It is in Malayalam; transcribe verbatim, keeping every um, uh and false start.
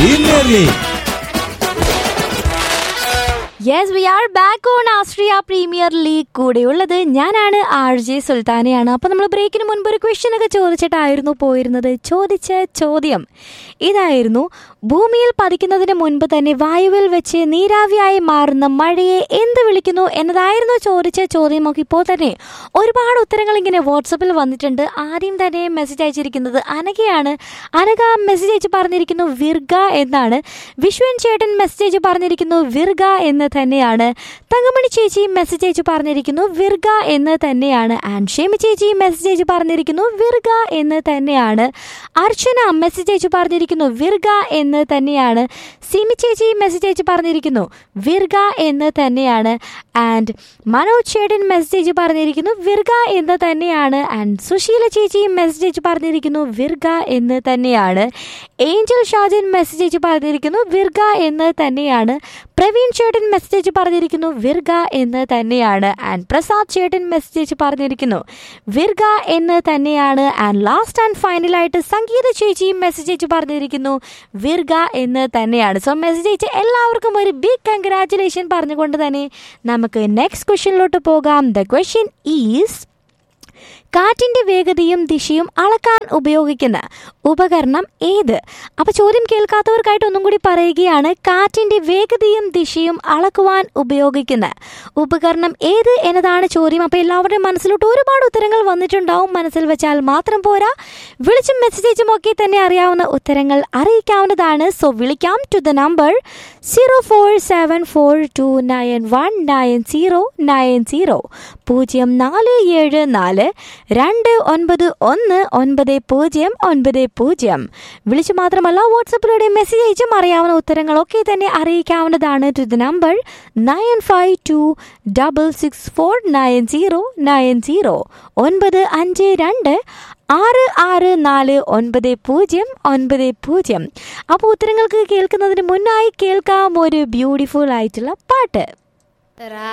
Premier League. Yes, we are back on Austria Premier League. കൂടെയുള്ളത് ഞാനാണ് ആർ ജെ സുൽത്താനയാണ്. അപ്പോൾ നമ്മൾ ബ്രേക്കിന് മുൻപ് ഒരു ക്വസ്റ്റ്യൻ ഒക്കെ ചോദിച്ചിട്ടായിരുന്നു പോയിരുന്നത്. ചോദിച്ച ചോദ്യം ഇതായിരുന്നു: ഭൂമിയിൽ പതിക്കുന്നതിന് മുൻപ് തന്നെ വായുവിൽ വെച്ച് നീരാവിയായി മാറുന്ന മഴയെ എന്ത് വിളിക്കുന്നു എന്നതായിരുന്നു ചോദിച്ച ചോദ്യം. ഒക്കെ ഇപ്പോൾ തന്നെ ഒരുപാട് ഉത്തരങ്ങൾ ഇങ്ങനെ വാട്സപ്പിൽ വന്നിട്ടുണ്ട്. ആദ്യം തന്നെ മെസ്സേജ് അയച്ചിരിക്കുന്നത് അനഘയാണ്. അനഘ മെസ്സേജ് അയച്ച് പറഞ്ഞിരിക്കുന്നു വിർഗ എന്നാണ്. വിശ്വൻ ചേട്ടൻ മെസ്സേജ് പറഞ്ഞിരിക്കുന്നു വിർഗ എന്ന് തന്നെയാണ്. തങ്കമണി ചേച്ചി മെസ്സേജ് അയച്ച് പറഞ്ഞിരിക്കുന്നു വിർഗ എന്ന് തന്നെയാണ്. ആൻഡ് ഷെമി ചേച്ചി മെസ്സേജ് അയച്ച് പറഞ്ഞിരിക്കുന്നു വിർഗ എന്ന് തന്നെയാണ്. അർച്ചന മെസ്സേജ് അയച്ച് പറഞ്ഞിരിക്കുന്നു വിർഗ എന്ന് തന്നെയാണ്. സിമി ചേച്ചി മെസ്സേജ് അയച്ച് പറഞ്ഞിരിക്കുന്നു വിർഗ എന്ന് തന്നെയാണ്. ആൻഡ് മനോജ് ചേട്ടൻ മെസ്സേജ് പറഞ്ഞിരിക്കുന്നു വിർഗ എന്ന് തന്നെയാണ്. ആൻഡ് സുശീല ചേച്ചി മെസ്സേജ് പറഞ്ഞിരിക്കുന്നു വിർഗ എന്ന് തന്നെയാണ്. ഏഞ്ചൽ ഷാജൻ മെസ്സേജ് പറഞ്ഞിരിക്കുന്നു വിർഗ എന്ന് തന്നെയാണ്. പ്രവീൺ ചേട്ടൻ മെസ്സേജ് പറഞ്ഞിരിക്കുന്നു വിർഗ എന്ന് തന്നെയാണ്. ആൻഡ് പ്രസാദ് ചേട്ടൻ മെസ്സേജ് പറഞ്ഞിരിക്കുന്നു വിർഗ എന്ന് തന്നെയാണ്. ആൻഡ് ലാസ്റ്റ് ആൻഡ് ഫൈനലായിട്ട് സംഗീത ചേച്ചി മെസ്സേജ് പറഞ്ഞിരിക്കുന്നു വിർഗ എന്ന് തന്നെയാണ്. സോ മെസ്സേജ് അയച്ച എല്ലാവർക്കും ഒരു ബിഗ് കൺഗ്രാറ്റുലേഷൻ പറഞ്ഞുകൊണ്ട് തന്നെ നമുക്ക് നെക്സ്റ്റ് ക്വസ്റ്റ്യനിലോട്ട് പോകാം. ദ ക്വസ്റ്റ്യൻ ഈസ്: കാറ്റിൻ്റെ വേഗതയും ദിശയും അളക്കാൻ ഉപയോഗിക്കുന്ന ഉപകരണം ഏത്? അപ്പോൾ ചോദ്യം കേൾക്കാത്തവർക്കായിട്ട് ഒന്നും കൂടി പറയുകയാണ്. കാറ്റിൻ്റെ വേഗതയും ദിശയും അളക്കുവാൻ ഉപയോഗിക്കുന്ന ഉപകരണം ഏത് എന്നതാണ് ചോദ്യം. അപ്പോൾ എല്ലാവരുടെയും മനസ്സിലോട്ട് ഒരുപാട് ഉത്തരങ്ങൾ വന്നിട്ടുണ്ടാവും. മനസ്സിൽ വെച്ചാൽ മാത്രം പോരാ, വിളിച്ചും മെസ്സേജും ഒക്കെ തന്നെ അറിയാവുന്ന ഉത്തരങ്ങൾ അറിയിക്കാവുന്നതാണ്. സോ വിളിക്കാം to the number zero four seven four to nine one nine zero nine zero പൂജ്യം നാല് ഏഴ് നാല് രണ്ട് ഒൻപത് ഒന്ന് ഒൻപത് പൂജ്യം ഒൻപത് പൂജ്യം. വിളിച്ചു മാത്രമല്ല വാട്സപ്പിലൂടെ മെസ്സേജ് അയച്ചും അറിയാവുന്ന ഉത്തരങ്ങളൊക്കെ തന്നെ അറിയിക്കാവുന്നതാണ്. To the number nine five to double six four nine zero nine zero ഒൻപത് അഞ്ച് രണ്ട് ആറ് ആറ് നാല് ഒൻപത് പൂജ്യം ഒൻപത് പൂജ്യം. അപ്പോൾ ഉത്തരങ്ങൾക്ക് കേൾക്കുന്നതിന് മുന്നായി കേൾക്കാം ഒരു ബ്യൂട്ടിഫുൾ ആയിട്ടുള്ള പാട്ട്.